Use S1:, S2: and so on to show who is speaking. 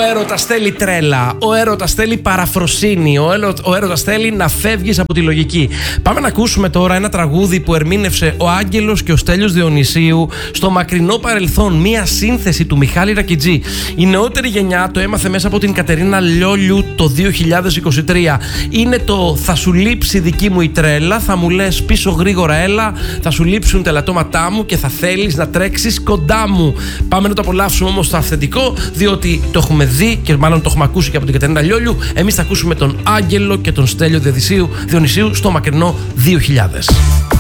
S1: έρωτας θέλει τρέλα, ο έρωτας θέλει παραφροσύνη, ο έρωτας θέλει να φεύγεις από τη λογική. Πάμε να ακούσουμε τώρα ένα τραγούδι που ερμήνευσε ο Άγγελος και ο Στέλιος Διονυσίου στο μακρινό παρελθόν, μία σύνθεση του Μιχάλη Ρακιτζή. Η νεότερη γενιά το έμαθε μέσα από την Κατερίνα Λιόλιου το 2023. Είναι το «Θα σου λείψει δική μου η τρέλα, θα μου λες πίσω γρήγορα έλα, θα σου λείψουν τα ελαττώματά μου και θα θέλεις να τρέξεις κοντά μου». Πάμε να το απολαύσουμε όμως το αυθεντικό, διότι το έχουμε δει και μάλλον το έχουμε ακούσει και από την Κατερίνα Λιόλιου. Εμείς θα ακούσουμε τον Άγγελο και τον Στέλιο Διονυσίου στο μακρινό 2000.